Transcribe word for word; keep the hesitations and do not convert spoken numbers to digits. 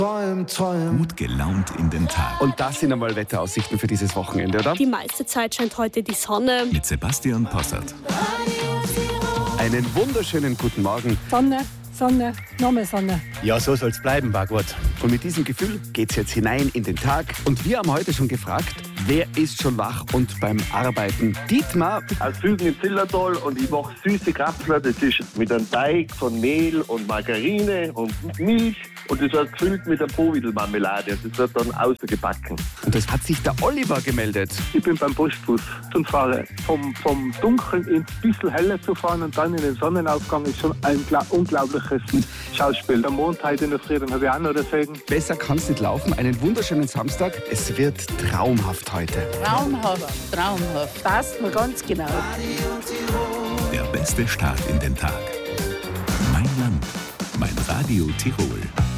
Träum, träum. Gut gelaunt in den Tag. Und das sind einmal Wetteraussichten für dieses Wochenende, oder? Die meiste Zeit scheint heute die Sonne. Mit Sebastian Possert. Einen wunderschönen guten Morgen. Sonne, Sonne, nochmal Sonne. Ja, so soll's bleiben, war gut. Und mit diesem Gefühl geht's jetzt hinein in den Tag. Und wir haben heute schon gefragt, wer ist schon wach und beim Arbeiten? Dietmar aus Fügen im Zillertal und ich mache süße Krapfen. Das ist mit einem Teig von Mehl und Margarine und Milch und das wird gefüllt mit der Bohwiedelmarmelade. Das wird dann außergebacken. Und das hat sich der Oliver gemeldet. Ich bin beim Postbus und fahre vom, vom Dunkeln ins bisschen heller zu fahren und dann in den Sonnenaufgang ist schon ein unglaubliches Schauspiel. Am Montag in der Früh, dann habe ich auch noch deswegen. Besser kann's nicht laufen. Einen wunderschönen Samstag. Es wird traumhaft heute. Traumhaft, traumhaft. Passt mir ganz genau. Der beste Start in den Tag. Mein Land, mein Radio Tirol.